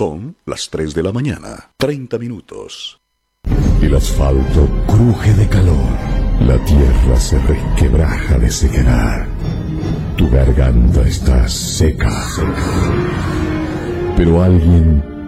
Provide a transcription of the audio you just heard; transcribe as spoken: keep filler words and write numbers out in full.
Son las tres de la mañana, treinta minutos. El asfalto cruje de calor. La tierra se resquebraja de sequedad. Tu garganta está seca. Pero alguien